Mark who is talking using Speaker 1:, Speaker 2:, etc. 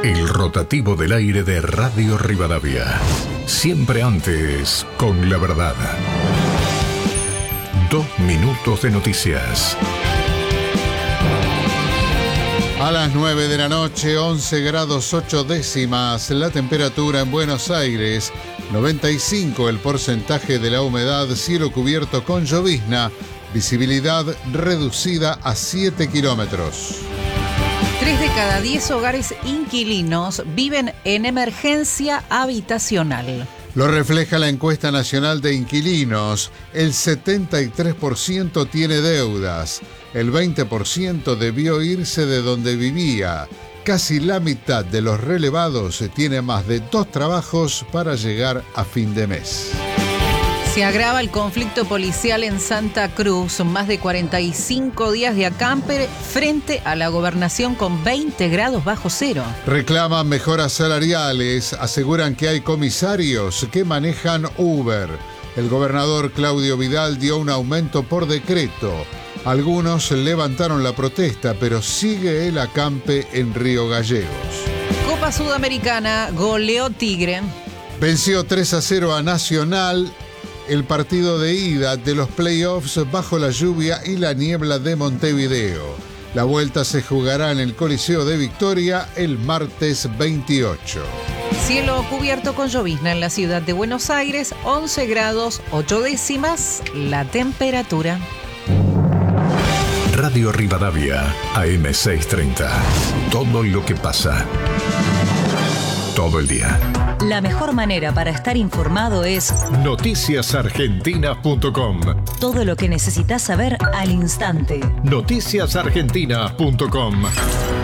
Speaker 1: El rotativo del aire de Radio Rivadavia. Siempre antes, con la verdad. 2 minutos de noticias.
Speaker 2: A las 9 de la noche, 11 grados 8 décimas, la temperatura en Buenos Aires, 95 el porcentaje de la humedad, cielo cubierto con llovizna, visibilidad reducida a 7 kilómetros.
Speaker 3: 3 de cada 10 hogares inquilinos viven en emergencia habitacional.
Speaker 2: Lo refleja la encuesta nacional de inquilinos. El 73% tiene deudas. El 20% debió irse de donde vivía. Casi la mitad de los relevados tiene más de 2 trabajos para llegar a fin de mes.
Speaker 3: Se agrava el conflicto policial en Santa Cruz. Más de 45 días de acampe frente a la gobernación con 20 grados bajo cero.
Speaker 2: Reclaman mejoras salariales. Aseguran que hay comisarios que manejan Uber. El gobernador Claudio Vidal dio un aumento por decreto. Algunos levantaron la protesta, pero sigue el acampe en Río Gallegos.
Speaker 3: Copa Sudamericana, goleó Tigre.
Speaker 2: Venció 3-0 a Nacional. El partido de ida de los playoffs bajo la lluvia y la niebla de Montevideo. La vuelta se jugará en el Coliseo de Victoria el martes 28.
Speaker 3: Cielo cubierto con llovizna en la ciudad de Buenos Aires, 11 grados 8 décimas la temperatura.
Speaker 1: Radio Rivadavia, AM 630. Todo lo que pasa. Todo el día.
Speaker 4: La mejor manera para estar informado es
Speaker 1: noticiasargentina.com.
Speaker 4: Todo lo que necesitas saber al instante.
Speaker 1: Noticiasargentina.com.